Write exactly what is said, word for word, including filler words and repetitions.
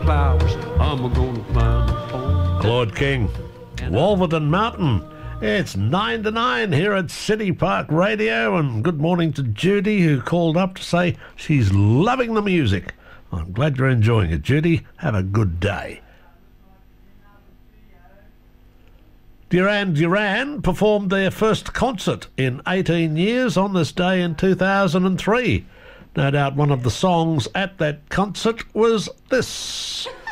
clouds, I'm gonna climb the phone. Claude King, Wolverton Mountain. It's nine to nine here at City Park Radio, and good morning to Judy, who called up to say she's loving the music. I'm glad you're enjoying it, Judy. Have a good day. Duran Duran performed their first concert in eighteen years on this day in two thousand three. No doubt one of the songs at that concert was this.